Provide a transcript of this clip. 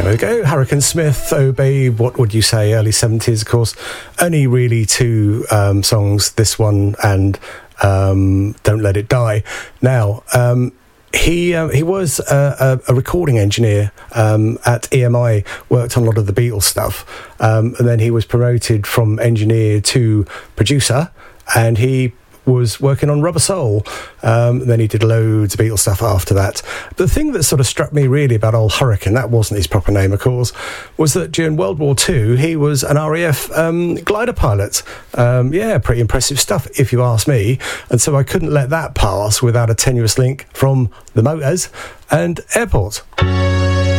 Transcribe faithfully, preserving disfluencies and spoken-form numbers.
There we go. Hurricane Smith, Oh Babe, What Would You Say? Early seventies, of course. Only really two um, songs, this one and um, Don't Let It Die. Now, um, he uh, he was a, a, a recording engineer um, at E M I, worked on a lot of the Beatles stuff, um, and then he was promoted from engineer to producer, and he was working on Rubber Soul. Um, then he did loads of Beatles stuff after that. But the thing that sort of struck me really about old Hurricane, that wasn't his proper name, of course, was that during World War Two, he was an R A F um, glider pilot. Um, yeah, pretty impressive stuff, if you ask me. And so I couldn't let that pass without a tenuous link from the Motors and Airport.